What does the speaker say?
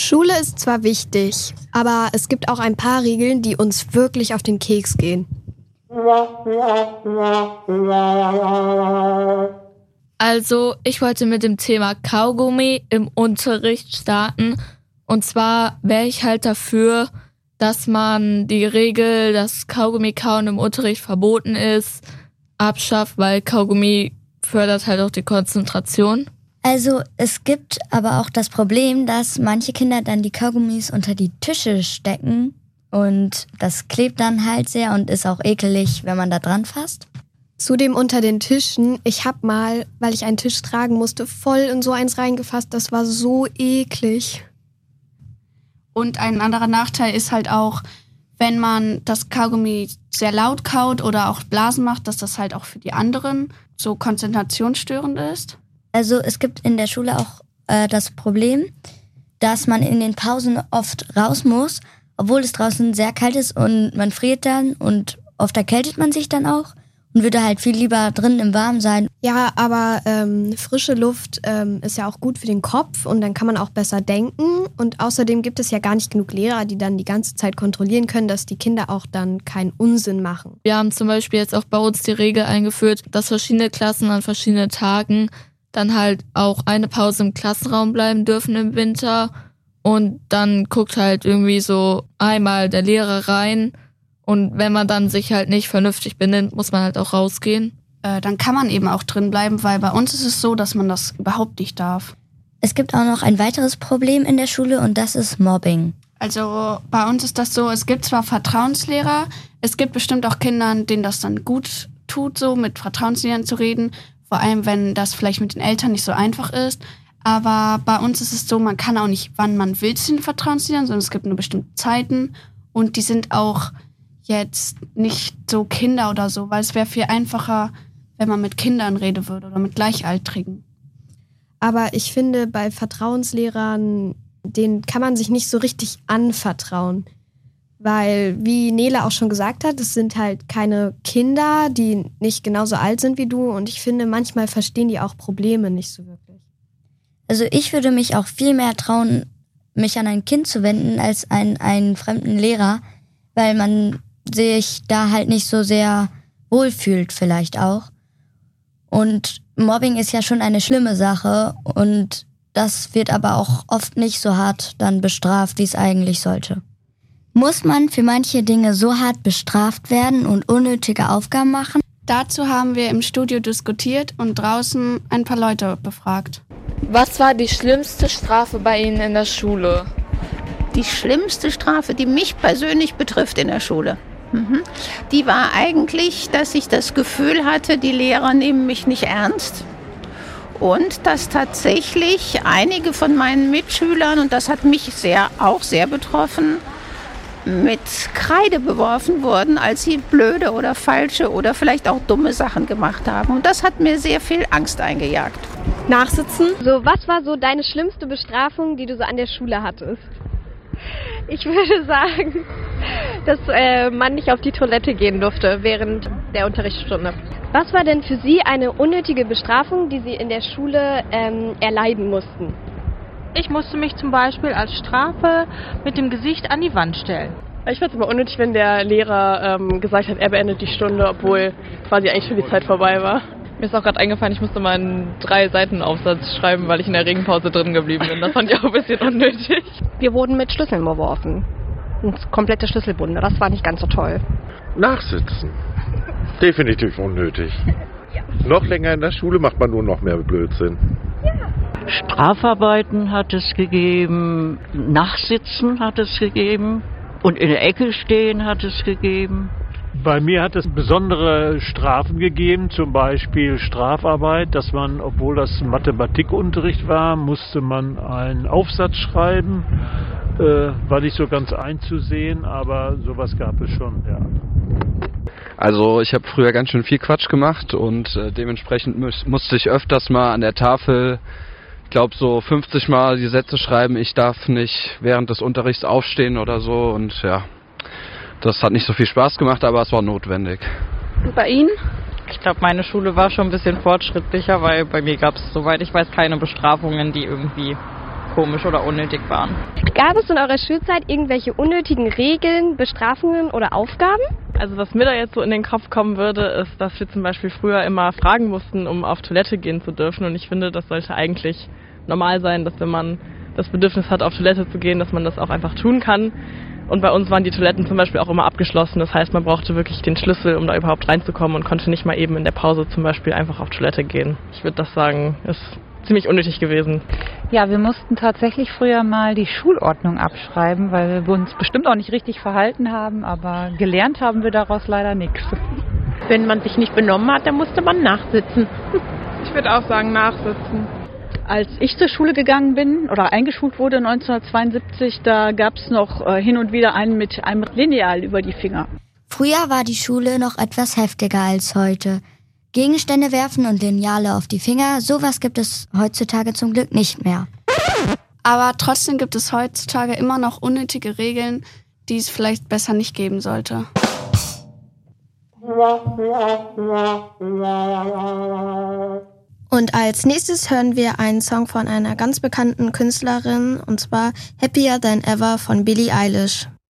Schule ist zwar wichtig, aber es gibt auch ein paar Regeln, die uns wirklich auf den Keks gehen. Also, ich wollte mit dem Thema Kaugummi im Unterricht starten. Und zwar wäre ich halt dafür, dass man die Regel, dass Kaugummi-Kauen im Unterricht verboten ist, abschafft, weil Kaugummi fördert halt auch die Konzentration. Also es gibt aber auch das Problem, dass manche Kinder dann die Kaugummis unter die Tische stecken und das klebt dann halt sehr und ist auch ekelig, wenn man da dran fasst. Zudem unter den Tischen, ich habe mal, weil ich einen Tisch tragen musste, voll in so eins reingefasst, das war so eklig. Und ein anderer Nachteil ist halt auch, wenn man das Kaugummi sehr laut kaut oder auch Blasen macht, dass das halt auch für die anderen so konzentrationsstörend ist. Also es gibt in der Schule auch das Problem, dass man in den Pausen oft raus muss, obwohl es draußen sehr kalt ist und man friert dann und oft erkältet man sich dann auch und würde halt viel lieber drin im Warmen sein. Ja, aber frische Luft ist ja auch gut für den Kopf und dann kann man auch besser denken. Und außerdem gibt es ja gar nicht genug Lehrer, die dann die ganze Zeit kontrollieren können, dass die Kinder auch dann keinen Unsinn machen. Wir haben zum Beispiel jetzt auch bei uns die Regel eingeführt, dass verschiedene Klassen an verschiedenen Tagen dann halt auch eine Pause im Klassenraum bleiben dürfen im Winter. Und dann guckt halt irgendwie so einmal der Lehrer rein. Und wenn man dann sich halt nicht vernünftig benimmt, muss man halt auch rausgehen. Dann kann man eben auch drin bleiben, weil bei uns ist es so, dass man das überhaupt nicht darf. Es gibt auch noch ein weiteres Problem in der Schule und das ist Mobbing. Also bei uns ist das so, es gibt zwar Vertrauenslehrer, es gibt bestimmt auch Kindern, denen das dann gut tut, so mit Vertrauenslehrern zu reden. Vor allem, wenn das vielleicht mit den Eltern nicht so einfach ist. Aber bei uns ist es so, man kann auch nicht, wann man will, zu den Vertrauenslehrern, sondern es gibt nur bestimmte Zeiten. Und die sind auch jetzt nicht so Kinder oder so, weil es wäre viel einfacher, wenn man mit Kindern reden würde oder mit Gleichaltrigen. Aber ich finde, bei Vertrauenslehrern, denen kann man sich nicht so richtig anvertrauen. Weil, wie Nele auch schon gesagt hat, es sind halt keine Kinder, die nicht genauso alt sind wie du. Und ich finde, manchmal verstehen die auch Probleme nicht so wirklich. Also ich würde mich auch viel mehr trauen, mich an ein Kind zu wenden, als an einen fremden Lehrer, weil man sich da halt nicht so sehr wohlfühlt vielleicht auch. Und Mobbing ist ja schon eine schlimme Sache und das wird aber auch oft nicht so hart dann bestraft, wie es eigentlich sollte. Muss man für manche Dinge so hart bestraft werden und unnötige Aufgaben machen? Dazu haben wir im Studio diskutiert und draußen ein paar Leute befragt. Was war die schlimmste Strafe bei Ihnen in der Schule? Die schlimmste Strafe, die mich persönlich betrifft in der Schule, die war eigentlich, dass ich das Gefühl hatte, die Lehrer nehmen mich nicht ernst. Und dass tatsächlich einige von meinen Mitschülern, und das hat mich auch sehr betroffen, mit Kreide beworfen wurden, als sie blöde oder falsche oder vielleicht auch dumme Sachen gemacht haben. Und das hat mir sehr viel Angst eingejagt. Nachsitzen. So, was war so deine schlimmste Bestrafung, die du so an der Schule hattest? Ich würde sagen, dass man nicht auf die Toilette gehen durfte während der Unterrichtsstunde. Was war denn für Sie eine unnötige Bestrafung, die Sie in der Schule erleiden mussten? Ich musste mich zum Beispiel als Strafe mit dem Gesicht an die Wand stellen. Ich fand es immer unnötig, wenn der Lehrer gesagt hat, er beendet die Stunde, obwohl quasi eigentlich schon die Zeit vorbei war. Mir ist auch gerade eingefallen, ich musste mal einen 3-Seiten-Aufsatz schreiben, weil ich in der Regenpause drin geblieben bin. Das fand ich auch ein bisschen unnötig. Wir wurden mit Schlüsseln beworfen. Und komplette Schlüsselbunde, das war nicht ganz so toll. Nachsitzen. Definitiv unnötig. Ja. Noch länger in der Schule macht man nur noch mehr Blödsinn. Ja. Strafarbeiten hat es gegeben, Nachsitzen hat es gegeben und in der Ecke stehen hat es gegeben. Bei mir hat es besondere Strafen gegeben, zum Beispiel Strafarbeit, dass man, obwohl das Mathematikunterricht war, musste man einen Aufsatz schreiben. War nicht so ganz einzusehen, aber sowas gab es schon, ja. Also ich habe früher ganz schön viel Quatsch gemacht und dementsprechend musste ich öfters mal an der Tafel, ich glaube so 50 Mal die Sätze schreiben, ich darf nicht während des Unterrichts aufstehen oder so und ja. Das hat nicht so viel Spaß gemacht, aber es war notwendig. Und bei Ihnen? Ich glaube, meine Schule war schon ein bisschen fortschrittlicher, weil bei mir gab es, soweit ich weiß, keine Bestrafungen, die irgendwie komisch oder unnötig waren. Gab es in eurer Schulzeit irgendwelche unnötigen Regeln, Bestrafungen oder Aufgaben? Also was mir da jetzt so in den Kopf kommen würde, ist, dass wir zum Beispiel früher immer fragen mussten, um auf Toilette gehen zu dürfen. Und ich finde, das sollte eigentlich normal sein, dass wenn man das Bedürfnis hat, auf Toilette zu gehen, dass man das auch einfach tun kann. Und bei uns waren die Toiletten zum Beispiel auch immer abgeschlossen. Das heißt, man brauchte wirklich den Schlüssel, um da überhaupt reinzukommen und konnte nicht mal eben in der Pause zum Beispiel einfach auf Toilette gehen. Ich würde das sagen, ist ziemlich unnötig gewesen. Ja, wir mussten tatsächlich früher mal die Schulordnung abschreiben, weil wir uns bestimmt auch nicht richtig verhalten haben, aber gelernt haben wir daraus leider nichts. Wenn man sich nicht benommen hat, dann musste man nachsitzen. Ich würde auch sagen, nachsitzen. Als ich zur Schule gegangen bin oder eingeschult wurde 1972, da gab es noch hin und wieder einen mit einem Lineal über die Finger. Früher war die Schule noch etwas heftiger als heute. Gegenstände werfen und Lineale auf die Finger, sowas gibt es heutzutage zum Glück nicht mehr. Aber trotzdem gibt es heutzutage immer noch unnötige Regeln, die es vielleicht besser nicht geben sollte. Und als nächstes hören wir einen Song von einer ganz bekannten Künstlerin, und zwar Happier Than Ever von Billie Eilish.